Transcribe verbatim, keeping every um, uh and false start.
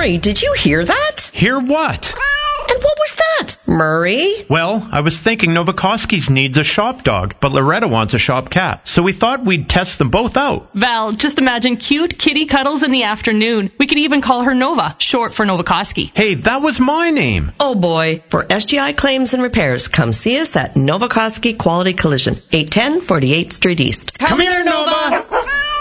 Murray, did you hear that? Hear what? And what was that, Murray? Well, I was thinking Novokoski's needs a shop dog, but Loretta wants a shop cat. So we thought we'd test them both out. Val, just imagine cute kitty cuddles in the afternoon. We could even call her Nova, short for Novokoski. Hey, that was my name. Oh boy, for S G I claims and repairs, come see us at Novokoski Quality Collision, eight ten forty-eighth Street East. Come, Come here, Nova!